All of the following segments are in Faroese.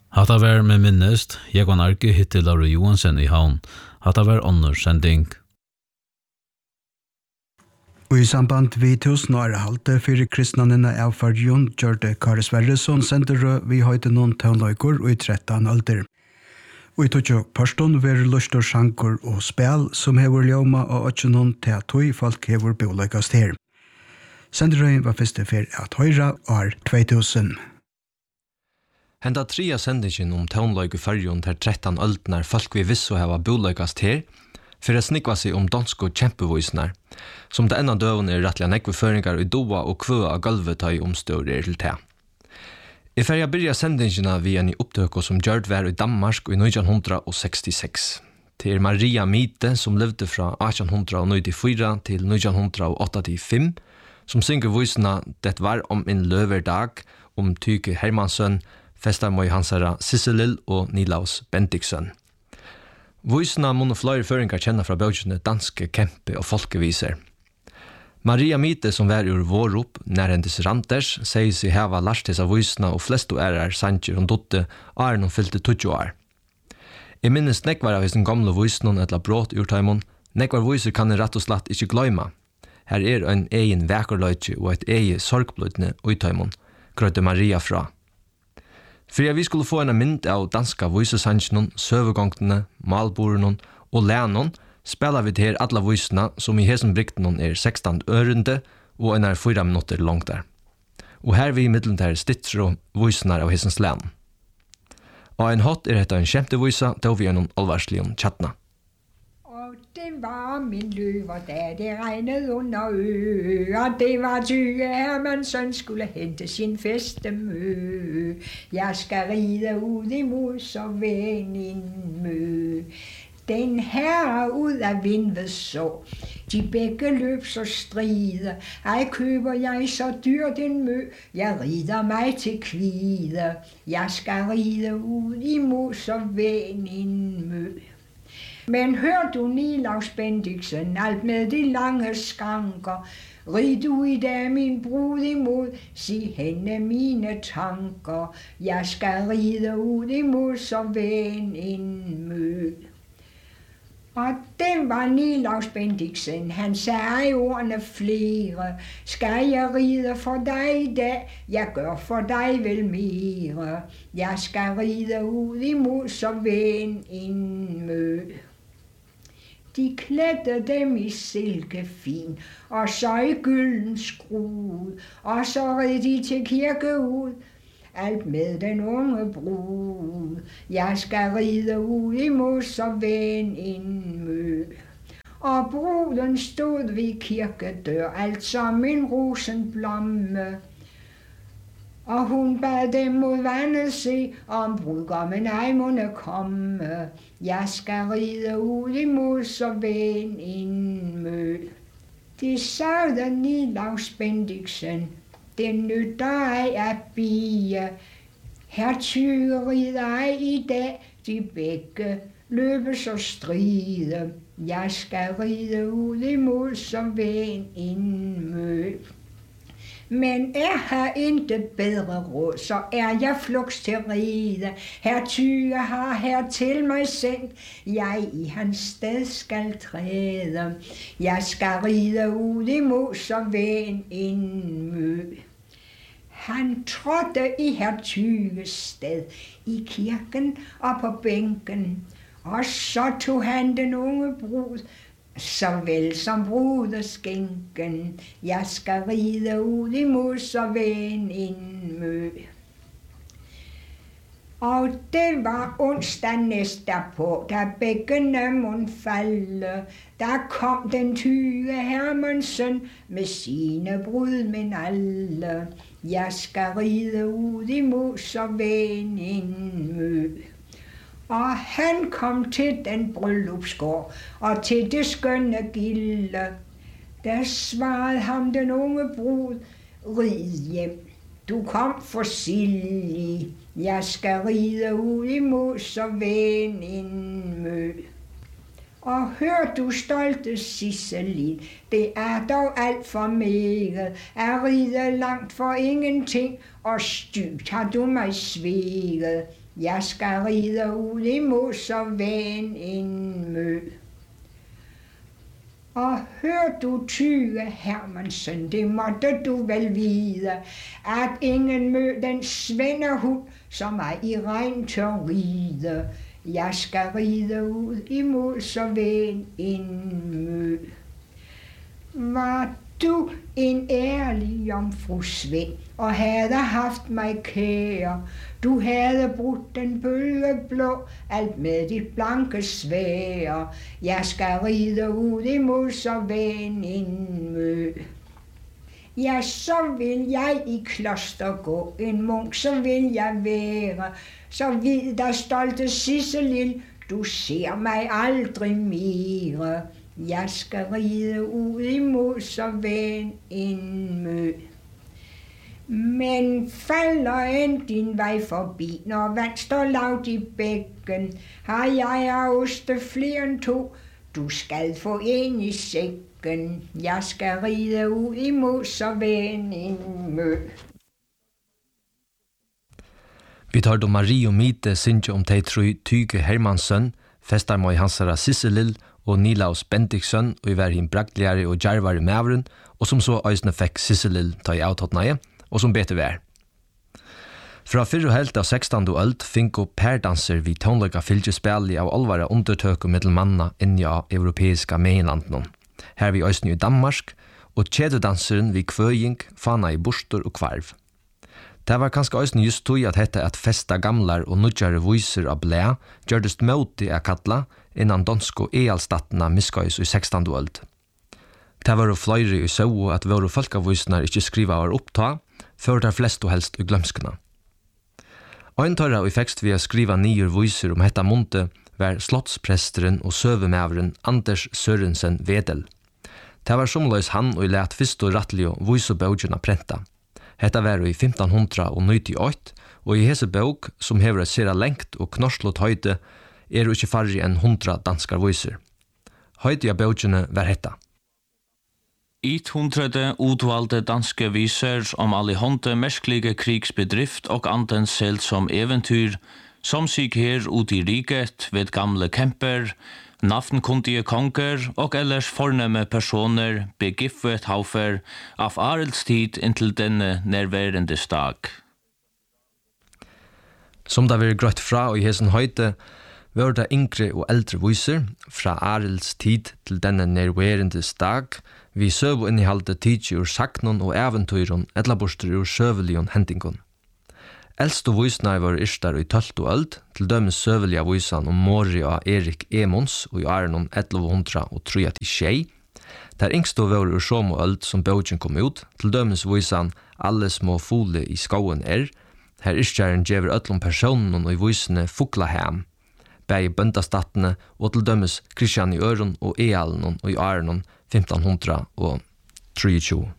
Hatta var med minnest, jeg var Arke hittil Laura Johansen i havn. Hatta var annars sending. Og i samband vi 1000-årehalte for kristnanene av Farjon, Gjørde Kari Sverresson sender vi høyde noen tøvnløyker og i 13 alder. Og i tog påstånd var lustor sjanker og spil som hever ljøma og ikke noen teatøy folk hever boløykast her. Senderøyen var første for at høyre år 2000. Henda trea sendingen tøvnløyk i Farjon til 13 aldner folk vi visst å heva boløykast her, for å snikva seg dansk og kjempevoisner, som det enda døven rettelig nekve føringar i doa og kvøa av galvetøy omstøyre til te. I ferja byrja sendingina vi en i opptøk som gjørt var i Danmark i 1966. Til Maria Mite, som levde fra 1894 til 1985, som synger voisna «Det var om en løverdag» Tyke Hermansson, Festarmøy Hansara Sisselil og Nilaus Bentiksen. Voisna må flere føringar kjenner fra bøkene danske kempe og folkeviser. Maria Mite, som var ur Vårup, nærhendes Randers, sier seg heva lært av voisna og flestu ærer sanger dotte er hun fylte 20 år. Jeg minnes nekvar av sin gamle voisnon etla brått urtaimon, nekvar voiser kan rett og slett ikke gløyma. Her en egen vekerløytje og et egen sorgbløytne urtaimon, krøyte Maria fra. For vi skulle få en mynd av danska voisesangen, søvegångtene, malborene og lænen, spelar vi til alle voisene som i hesen brikten 16 ørende og en 4 minutter langt der. Og her vi i middelen til stittre og voisene av hesens lænen. Og en hot dette en kjempevoisa, da vi noen alvarslig tjattene. Og det var min løver, da det regnede under og det var Tyge Hermansson skulle hente sin festemø. Jeg skal ride ud i mus og venindmø. Den herre ud af vindet så, de begge løb så stride. Ej køber jeg så dyrt en mø, jeg rider mig til kvide. Jeg skal ride ud i mus og venindmø. Men hør du Nilaus Bentiksen, alt med de lange skranker. Rid du i dag min brud imod, sig hende mine tanker. Jeg skal ride ud i mus og venindmø. Og det var Nilaus Bentiksen, han sagde ordene flere. Skal jeg ride for dig i dag, jeg gør for dig vel mere. Jeg skal ride ud i mus og venindmø. De klædte dem i silkefin, og så i gylden skrud, og så red de til kirke ud, alt med den unge brud. Jeg skal ride ud i mus og venindmø. Og bruden stod ved kirkedør, alt som en rosenblomme. Og hun bad dem mod vandet se, om brudgommen ej måtte komme. Jeg skal ride ud i mus og venindmø. Det sagde Nilaus Bentiksen, det nytter ej at bie. Her Tyge rider ej i dag, de begge løbes og stride. Jeg skal ride ud i mus og venindmø. Men her ikke bedre råd, så jeg fluks til ride. Her Tyge har her til mig sendt, jeg i hans sted skal træde. Jeg skal ride ud i mus og venindmø. Han trådte i her Tyges sted, i kirken og på bænken, og så tog han den unge brud, såvel som brudeskænken. Jeg skal ride ud i mus og venindmø. Og det var onsdag næste på, da bækkene mund falde. Der kom den Tyge Hermansson med sine brudmænd alle. Jeg skal ride ud i mus og venindmø. Og han kom til den bryllupsgård og til det skønne gilde. Der svarede ham den unge brud, rid hjem, du kom for sildig. Jeg skal ride ud i mus og venindmø. Og hør du stolte Sisselin, det er dog alt for meget. At ride langt for ingenting, og stygt har du mig sveget. Jeg skal ride ud i moservejen en mø. Og hør du Tyge Hermansen, det måtte du vel vide, at ingen mø den svendehund, som mig i regn tør ride. Jeg skal ride ud i moservejen en mø. Var du en ærlig jomfru Svend, og havde haft mig kære, du havde brudt den bølgeblå, alt med dit blanke sværd. Jeg skal ride ud i moservejen en mø. Ja, så vil jeg i kloster gå, en munk, så vil jeg være, så vid der stolte Sisselil, du ser mig aldrig mere. Jeg skal ride ud i moservejen en mø. Men falder end din vej forbi, når vand står lavt i bækken, har jeg af oste flere end to, du skal få en i sækken. Jeg skal ride ud i moservejen en mø. Vi tar då Marie og Mite synge om de tre Tyge Hermansen, festarmøy hansara Sisselil og Nilaus Bendiksen, og i hver hin bragtligare og djarvare mævren, og som så øysene fikk Sisselil ta i avtåttnæje, og som beter vær. Fra 4. helt av 16. øld finko pærdanser vi tonløyga fylgjespelli av alvara undertøk og middelmanna inni av europeiska meginlandene. Her vi øysene i Danmark, og kjededanseren vi kvøying, fana i borstor og kvarv. Det var kanskje øysene just tog at hette at festa gamlar og nudjare voiser av blæ, gjørdest møti a kalla, innan dansko ealstatna miskøys i 16. øld. Det var fløyre i søvå at våre folkavoisnar ikke skriva var oppta, før der flest og helst i glømskene. Øyntøyra og fekst vi å skriva nye voiser om hetta munte var slottspresteren og søvemæveren Anders Sørensen Vedel. Det var somløys han og let fyrst og rattelig voisebøgjena prenta. Hetta var i 1598, og i hese bøg, som hever sera lengt og knorslått høyde, jo ikke farri enn 100 danskar voiser. Høyde av bøgjene var hetta. 100 utvalgte danske viser om allihånde merkelige krigsbedrift og anden selv som eventyr, som sig her ut i riket ved gamle kemper, nafnkundige konger og ellers fornemme personer begiffet haufer av Arildstid inntil denne nærværende dag. Som det var grøtt fra og i hesen høyde, var det yngre og eldre viser fra Arildstid til denne nærværende dag, vi søv og innehalde tidsi ur saknon og eventyron, etla borster ur søvelion hendingon. Eldst og visnar var irstar i 12. øld, til dømes søvelia visan om Mori og Erik Emons og i Arnon 1103. Der yngst og var ur somo øld som bøgjen kom ut, til dømes visan alle små fole i skauen her irskjæren djever ødlom personen og i visene Fuklahem, bæg bøndastatene og til dømes Kristian i Øron og Ealen og i Arnon 1523.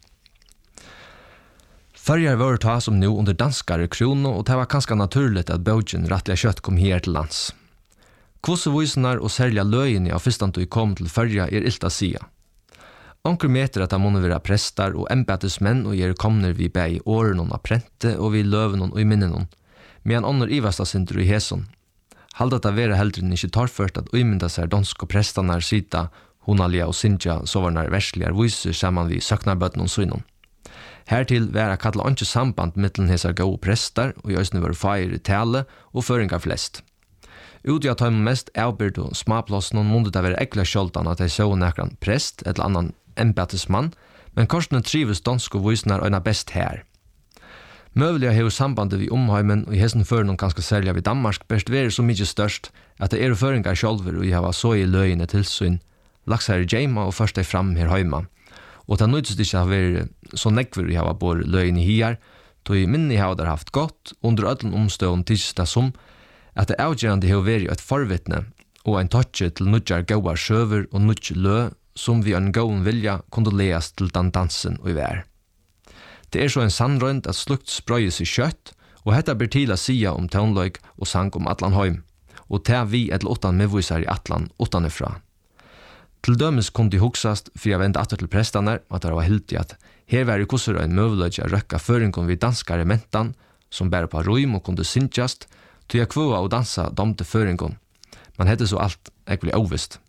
Førjar var ta som nu under danskare krono, og det var kanskje naturligt at bøgjen rettelig kjøtt kom her til lands. Kvossevoisnar og særlig løgene av fyrstandu kom til førja ilt a sia. Onker meter at det måtte være prestar og embeddesmenn og komner vi bæg i åren av prente og vi løven og i minnen, medan ånder ivasta sindur i heson. Halda det være heldren ikke tarført at uimynda seg dansk og prestanar sita Honalia og Sintja sovarnar versligar viser saman vi søknarbøtten og synon. Hertil var jeg kallet ikke samband mittlen hesar gode prestar og i øsne var feir i tale og føringar flest. Ut i at han mest avbyrd og smaplåsen måtte det være ekla skjoldan at jeg så nekran prest eller annan embeddesmann, men korsene trives dansk og visnar øyna best her. Møvelig har sambandet vi omheimen og i hessen føren ganske særlig i Danmark best være så mykje størst at det føringar sjolver og jeg har så i løgene tilsyn laks her i Jema og først fram her heima. Og det nøydes ikke å være så nekver vi har både løgn i hier, då i minne har det haft godt, under ødelen omstøen tidsis det som, at det avgjørende har vært et forvittne og en touche til nødjar gauar sjøver og nødj lø, som vi en gaun vilja kunne leas til den dansen og i vær. Det så en sannrønt at slukt sprøyes i kjøtt, og hetta blir til å sia om tøvnløg og sang om Atlanheim, og til vi et låtan medvisar i Atlan utanifra. Til dømes kunne de huksast for jeg vende atter til prestane at det var hildig at her var i kossera en møveløg å røkka føringen vid danskare mentan som bærer på røym og kunne syntjast, Til jeg kvua og dansa domte føringon. Man hette så alt egentlig ovist.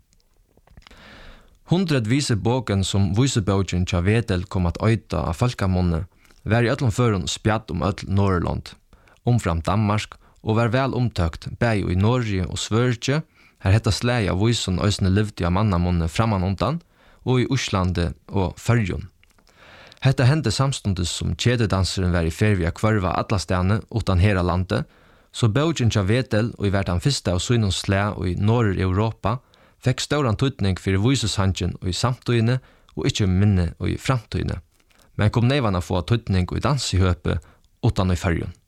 100 vise bågen som visebågen tja Vedel kom at øyta av folkamåne, var i öllum førun spjatt öll Norrland, omfram Danmark, og var vel omtøkt bæg i Norge og Sverige, her hetta slæg av visen øysene livdi av mannamåne framan undan, og i Uslande og Førjun. Hetta hende samstundes som kjededanseren var i fervi av kvarva atlastene utan hera landet, så bågen tja Vedel og i vært han fyrsta av synens slæg og i Norr-Europa, fekk stauran tøytning fyrir vísushandjen og i samtøyne og ikkje minne og i framtøyne. Men kom nevan a få tøytning og i dansihøpe utan i Førjun.